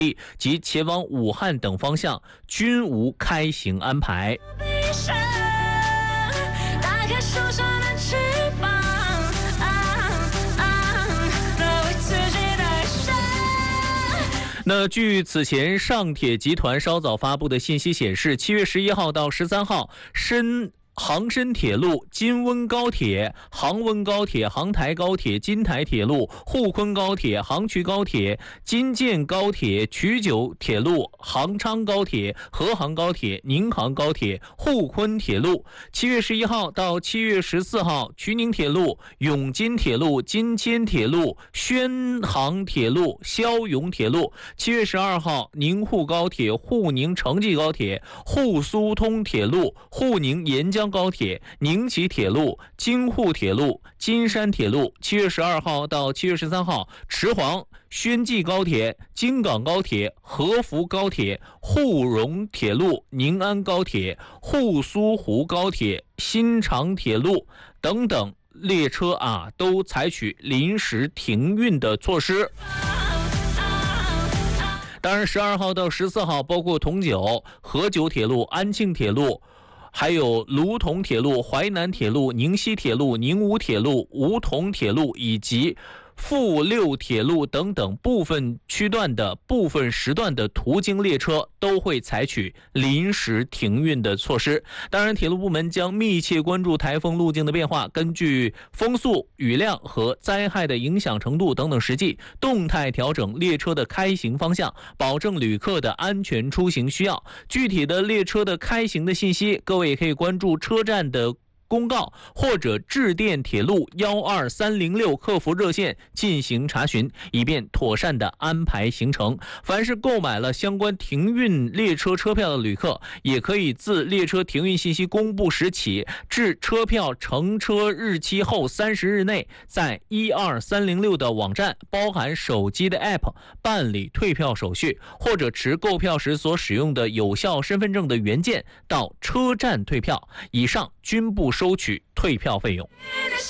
及前往武汉等方向均无开行安排。那据此前上铁集团稍早发布的信息显示，7月11号到13号，杭深铁路、金温高铁、杭温高铁、杭台高铁、金台铁路、沪昆高铁、杭衢高铁、金建高铁、衢九铁路、杭昌高铁、合杭高铁、宁杭高铁、沪昆铁路。7月11号到7月14号，衢宁铁路、永金铁路、金千铁路、宣杭铁路、霄永铁路。7月12号，宁沪高铁、沪宁城际高铁、沪苏通铁路、沪宁沿江高铁、宁蕲铁路、京沪铁路、金山铁路。7月12号到7月13号，池黄、宣济高铁、京港高铁、合福高铁、沪蓉铁路、宁安高铁、沪苏湖高铁、新长铁路等等列车都采取临时停运的措施。当然12号到14号，包括同九、合九铁路、安庆铁路，还有卢同铁路、淮南铁路、宁西铁路、宁吴铁路、梧桐铁路以及沪六铁路等等部分区段的部分时段的途经列车都会采取临时停运的措施。当然，铁路部门将密切关注台风路径的变化，根据风速、雨量和灾害的影响程度等等实际，动态调整列车的开行方向，保证旅客的安全出行需要。具体的列车的开行的信息，各位也可以关注车站的公告或者致电铁路12306客服热线进行查询，以便妥善的安排行程。凡是购买了相关停运列车车票的旅客，也可以自列车停运信息公布时起至车票乘车日期后30日内，在12306的网站包含手机的 App 办理退票手续，或者持购票时所使用的有效身份证的原件到车站退票，以上均不收取退票费用。